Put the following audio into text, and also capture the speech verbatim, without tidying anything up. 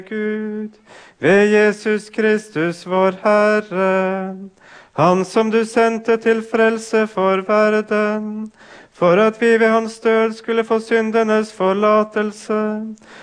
Gud, ved Jesus Kristus vår Herre, Han som du sendte til frelse for verden, for at vi ved hans død skulle få syndenes forlatelse